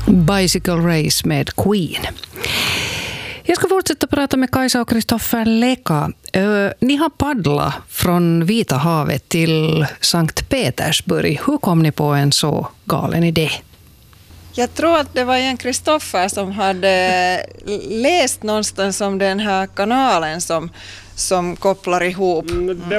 Bicycle Race med Queen. Jag ska fortsätta prata med Kajsa och Kristoffer Leka. Ni har paddlat från Vita havet till Sankt Petersburg. Hur kom ni på en så galen idé? Jag tror att det var en Kristoffer som hade läst någonstans om den här kanalen som kopplar ihop det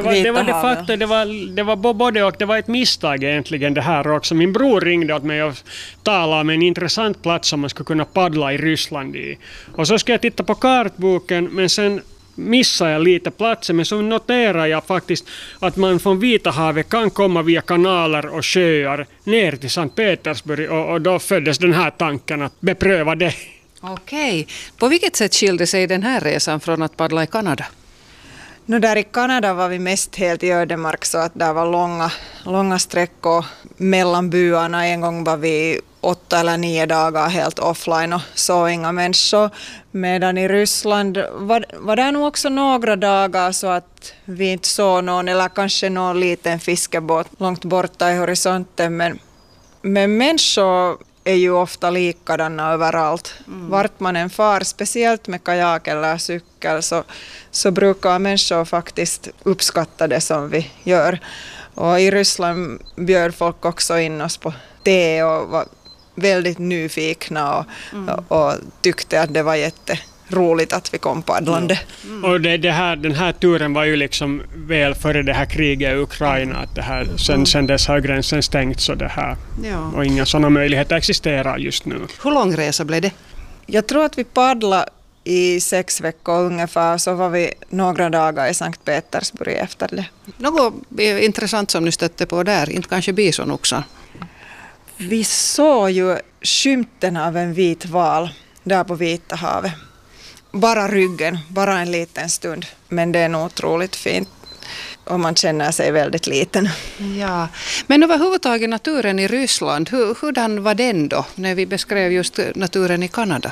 var både och. Det var ett misstag egentligen det här också. Min bror ringde åt mig och talade om en intressant plats som man skulle kunna paddla i Ryssland i. Och så ska jag titta på kartboken, men sen missade jag lite platsen, men så noterar jag faktiskt att man från Vita havet kan komma via kanaler och sjöar ner till Sankt Petersburg, och då föddes den här tanken att bepröva det. Okej. På vilket sätt skilde sig den här resan från att paddla i Kanada? Där i Kanada var vi mest helt i ödemark, så att där var långa sträckor mellan byarna. En gång var vi 8 eller 9 dagar helt offline och såg inga människor. Medan i Ryssland var det nog också några dagar så att vi inte såg någon, eller kanske någon liten fiskebåt långt borta i horisonten. Men människor är ju ofta likadana överallt. Vart man än far, speciellt med kajak eller cykel, så brukar människor faktiskt uppskatta det som vi gör. Och i Ryssland bjöd folk också in oss på te och var väldigt nyfikna och tyckte att det var jätteroligt att vi kom paddlande. Och den här turen var ju liksom väl före det här kriget i Ukraina, att det här, sen dess har gränsen stängt, så det här, och inga sådana möjligheter existerar just nu. Hur lång resa blev det? Jag tror att vi paddlade i 6 veckor ungefär, så var vi några dagar i Sankt Petersburg efter det. Något intressant som ni stötte på där, inte kanske bisonoxar? Vi såg ju skymten av en vit val där på Vita havet. Bara ryggen, bara en liten stund. Men det är nog otroligt fint och man känner sig väldigt liten. Ja, men överhuvudtaget naturen i Ryssland, hurdan var den då när vi beskrev just naturen i Kanada?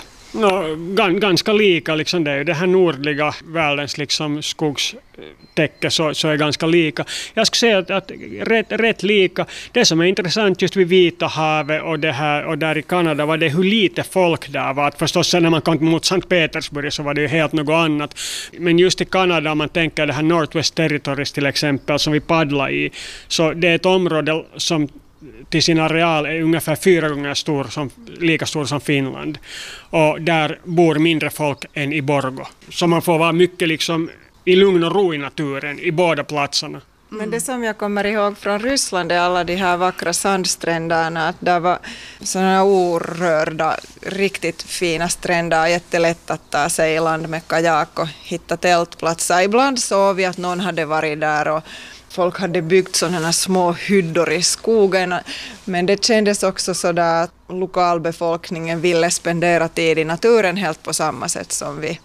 Ganska lika, liksom det är ju det här nordliga världens liksom skogstäcke, så är ganska lika. Jag skulle säga att rätt lika. Det som är intressant just vid Vita havet och där i Kanada var det hur lite folk där var. Att förstås sen när man kom mot Sankt Petersburg så var det ju helt något annat. Men just i Kanada, om man tänker det här Northwest Territories till exempel som vi paddlar i, så det är ett område som till sin areal är ungefär 4 gånger lika stor som Finland. Och där bor mindre folk än i Borgå. Så man får vara mycket liksom i lugn och ro i naturen i båda platserna. Men det som jag kommer ihåg från Ryssland är alla de här vackra sandstränderna. Att där var sådana orörda, riktigt fina stränder. Jättelätt att ta sig i land med kajak och hitta tältplatser. Ibland såg vi att någon hade varit där och folk hade byggt sådana små hyddor i skogen, men det kändes också så där att lokalbefolkningen ville spendera tid i naturen helt på samma sätt som vi.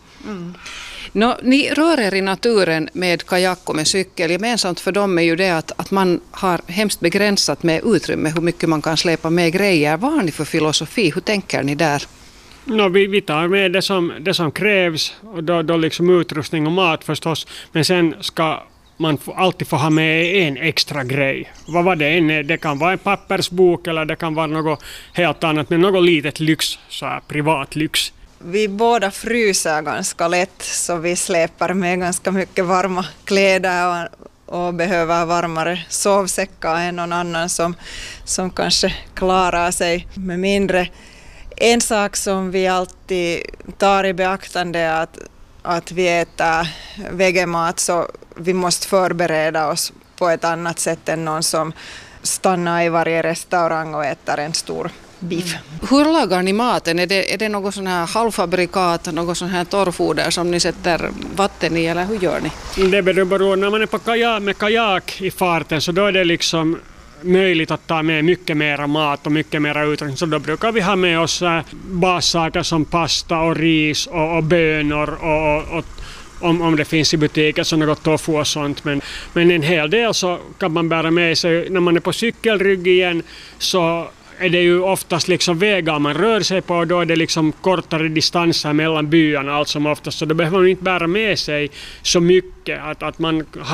Ni rör er i naturen med kajak och med cykel. Gemensamt för dem är ju det att man har hemskt begränsat med utrymme hur mycket man kan släpa med grejer. Vad har ni för filosofi? Hur tänker ni där? Vi tar med det som krävs, och då liksom utrustning och mat förstås, men sen ska man alltid får ha med en extra grej. Vad var det än är? Det kan vara en pappersbok eller det kan vara något helt annat, men något litet lyx, så här privat lyx. Vi båda fryser ganska lätt, så vi släpar med ganska mycket varma kläder och behöver varmare sovsäckar än någon annan som kanske klarar sig med mindre. En sak som vi alltid tar i beaktande är att vi äter vegemat, så vi måste förbereda oss på ett annat sätt än någon som stannar i varje restaurang och äter en stor biff. Hur lagar ni maten? Är det något sån här halvfabrikat, något sån här torrfoder som ni sätter vatten i, eller hur gör ni? Det beror när man är på med kajak i farten, så då är det liksom möjligt att ta med mycket mera mat och mycket mera utrustning. Så då brukar vi ha med oss bassaker som pasta och ris och bönor och om det finns i butiker så något tofu och sånt. Men en hel del så kan man bära med sig. När man är på cykelrygg igen så är det ju oftast liksom vägar man rör sig på, och då är det liksom kortare distanser mellan byarna allt som oftast. Så då behöver man inte bära med sig så mycket att man har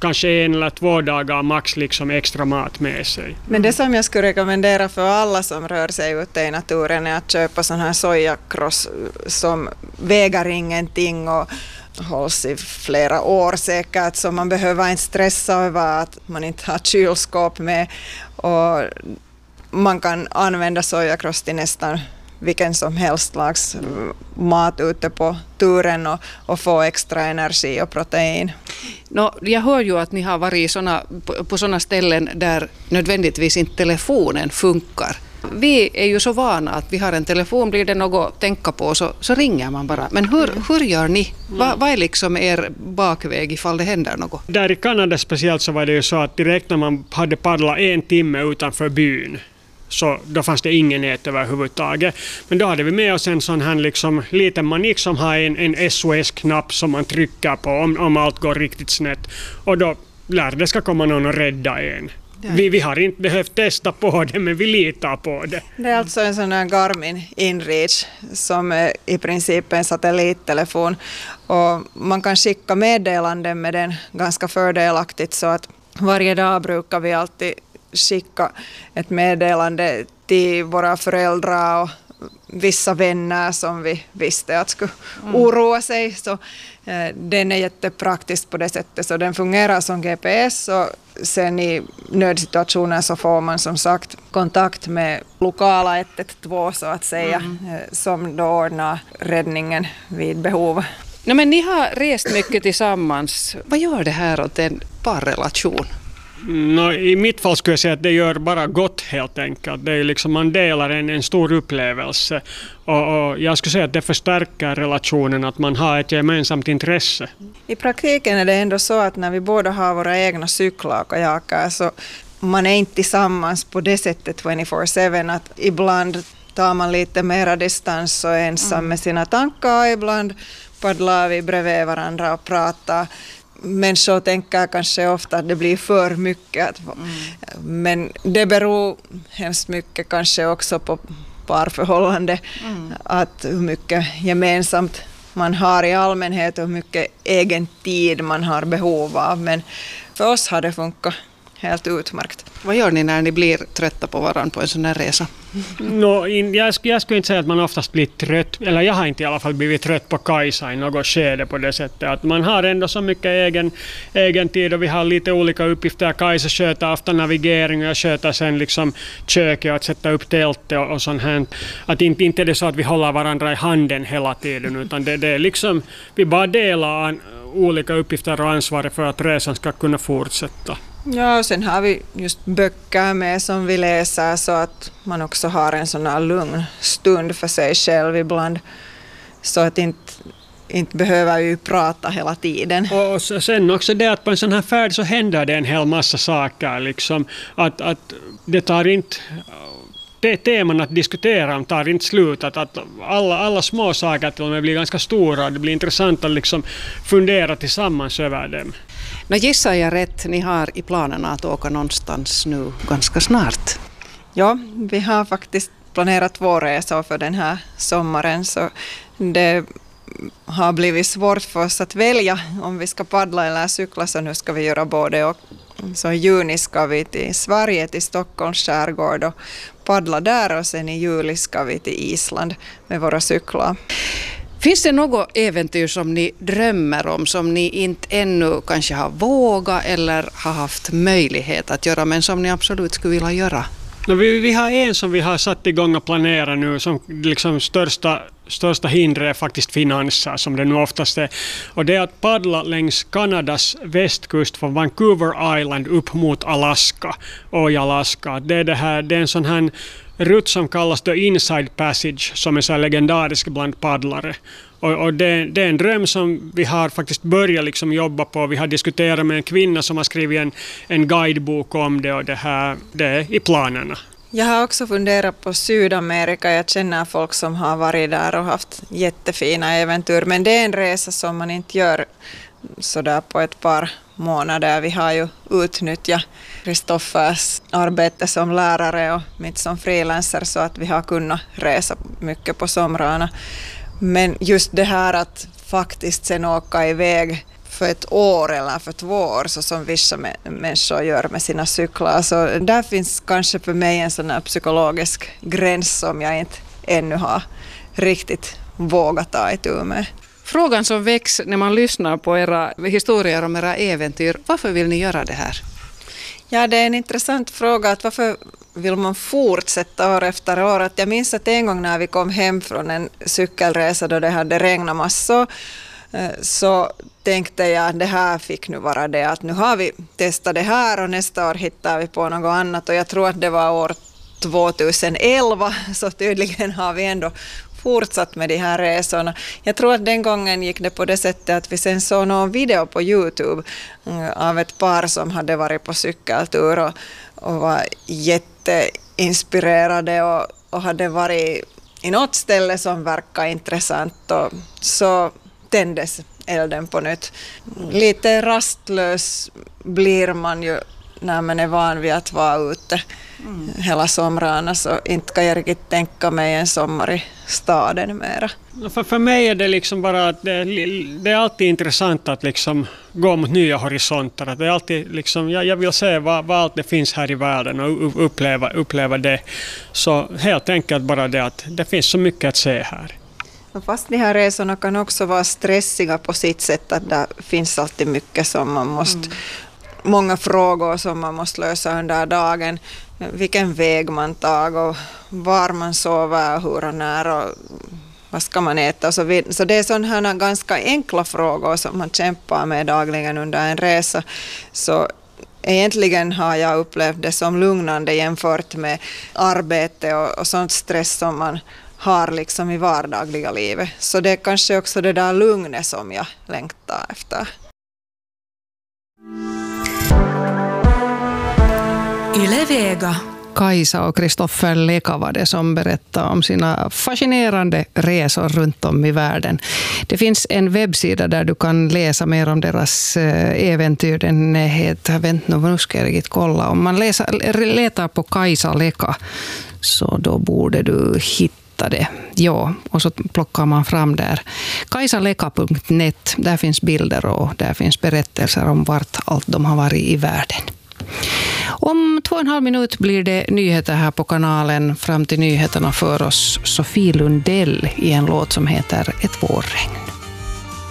kanske 1 eller 2 dagar max liksom extra mat med sig. Men det som jag skulle rekommendera för alla som rör sig ute i naturen är att köpa sån här sojakross som väger ingenting och hålls i flera år säkert, så man behöver inte stressa över att man inte har kylskåp med, och man kan använda sojakross till nästan vilken som helst slags mat ute på turen och få extra energi och protein. Jag hör ju att ni har varit på sådana ställen där nödvändigtvis inte telefonen funkar. Vi är ju så vana att vi har en telefon, blir det något att tänka på så ringer man bara. Men hur gör ni? Vad är liksom er bakväg ifall det händer något? Där i Kanada speciellt så var det ju så att direkt när man hade paddlat 1 timme utanför byn, så då fanns det ingen nät överhuvudtaget. Men då hade vi med oss en sån här liksom liten manik som har en SOS-knapp som man trycker på om allt går riktigt snett. Och då det ska komma någon och rädda en. Vi har inte behövt testa på det, men vi litar på det. Det är alltså en sån här Garmin InReach som är i princip en satellittelefon. Och man kan skicka meddelanden med den ganska fördelaktigt, så att varje dag brukar vi alltid skicka ett meddelande till våra föräldrar och vissa vänner som vi visste att skulle oroa sig. Så den är jättepraktisk på det sättet, så den fungerar som GPS, och sen i nödsituationer så får man som sagt kontakt med lokala 112 så att säga, som då ordnar räddningen vid behov. Men ni har rest mycket tillsammans. Vad gör det här åt en parrelation? I mitt fall skulle jag säga att det gör bara gott helt enkelt. Det är liksom, man delar en stor upplevelse, och jag skulle säga att det förstärker relationen att man har ett gemensamt intresse. I praktiken är det ändå så att när vi båda har våra egna cyklar och kajakar, så man är inte tillsammans på det sättet 24/7, att ibland tar man lite mera distans och är ensam med sina tankar, ibland paddlar vi bredvid varandra och pratar. Människor tänker kanske ofta att det blir för mycket, men det beror hemskt mycket kanske också på parförhållande, att hur mycket gemensamt man har i allmänhet och hur mycket egen tid man har behov av. Men för oss har det funkat helt utmärkt. Vad gör ni när ni blir trötta på varandra på en sån här resa? Jag skulle inte säga att man oftast blir trött, eller jag har inte i alla fall blivit trött på Kajsa i något skede på det sättet. Att man har ändå så mycket egen tid, och vi har lite olika uppgifter. Kajsa sköter ofta navigering och jag sköter sen liksom köket och att sätta upp tältet och sånt här. Att inte är det så att vi håller varandra i handen hela tiden, utan det är liksom, vi bara delar olika uppgifter och ansvar för att resan ska kunna fortsätta. Ja, och sen har vi just böcker med som vi läser, så att man också har en sån här lugn stund för sig själv ibland, så att inte behöver ju prata hela tiden. Och sen också det att på en sån här färd så händer det en hel massa saker liksom, att det tar inte, det teman att diskutera om tar inte slut, att alla små saker till och med blir ganska stora, det blir intressant att liksom fundera tillsammans över dem. Gissar jag rätt, ni har i planerna att åka någonstans nu ganska snart? Ja, vi har faktiskt planerat 2 resor för den här sommaren, så det har blivit svårt för oss att välja om vi ska paddla eller cykla, så nu ska vi göra både och. Så i juni ska vi till Sverige, till Stockholms skärgård och paddla där, och sen i juli ska vi till Island med våra cyklar. Finns det något äventyr som ni drömmer om, som ni inte ännu kanske har vågat eller har haft möjlighet att göra, men som ni absolut skulle vilja göra? Vi har en som vi har satt igång och planerat nu, som liksom största hindret är faktiskt finanser, som det nu oftast är. Och det är att paddla längs Kanadas västkust från Vancouver Island upp mot Alaska och i Alaska. Det är en sån här rutt som kallas The Inside Passage, som är så legendarisk bland paddlare. Och det är en dröm som vi har faktiskt börjat liksom jobba på. Vi har diskuterat med en kvinna som har skrivit en guidebok om det, och det är i planerna. Jag har också funderat på Sydamerika. Jag känner folk som har varit där och haft jättefina äventyr. Men det är en resa som man inte gör sådär på ett par månader. Vi har ju utnyttjat Kristoffers arbete som lärare och mitt som frilanser, så att vi har kunnat resa mycket på somrarna. Men just det här att faktiskt sen åka iväg för ett år eller för 2 år, så som vissa människor gör med sina cyklar. Så där finns kanske för mig en sån här psykologisk gräns som jag inte ännu har riktigt vågat ta itu med. Frågan som väcks när man lyssnar på era historier om era äventyr, varför vill ni göra det här? Ja, det är en intressant fråga. Att varför vill man fortsätta år efter år? Att jag minns att en gång när vi kom hem från en cykelresa då det hade regnat massor, så tänkte jag att det här fick nu vara det. Att nu har vi testat det här och nästa år hittar vi på något annat. Och jag tror att det var år 2011, så tydligen har vi ändå fortsatt med de här resorna. Jag tror att den gången gick det på det sättet att vi sen såg någon video på YouTube av ett par som hade varit på cykeltur och var jätteinspirerade och hade varit i något ställe som verkar intressant, och så tändes elden på nytt. Lite rastlös blir man ju när man är van vid att vara ute hela somrarna, så inte kan jag riktigt tänka mig en sommar i staden mera. För mig är det liksom bara att det är alltid intressant att liksom gå mot nya horisonter. Att det är alltid liksom, jag vill se vad allt det finns här i världen och uppleva det. Så helt enkelt bara det att det finns så mycket att se här. Fast de här resorna kan också vara stressiga på sitt sätt, att det finns alltid mycket som man måste många frågor som man måste lösa under dagen. Vilken väg man tar och var man sover, hur och när och vad ska man äta och så vidare. Så det är sådana här ganska enkla frågor som man kämpar med dagligen under en resa. Så egentligen har jag upplevt det som lugnande jämfört med arbete och sånt stress som man har liksom i vardagliga livet. Så det är kanske också det där lugnet som jag längtar efter. Yle Vega. Kajsa och Kristoffer Leka var det som berättade om sina fascinerande resor runt om i världen. Det finns en webbsida där du kan läsa mer om deras äventyr. Den heter, nu ska jag riktigt kolla. Om man letar på Kajsa Leka, så då borde du hitta det. Ja, och så plockar man fram där. kaisaleka.net, där finns bilder och där finns berättelser om vart allt de har varit i världen. Om 2,5 minuter blir det nyheter här på kanalen. Fram till nyheterna för oss Sofie Lundell i en låt som heter Ett vårregn.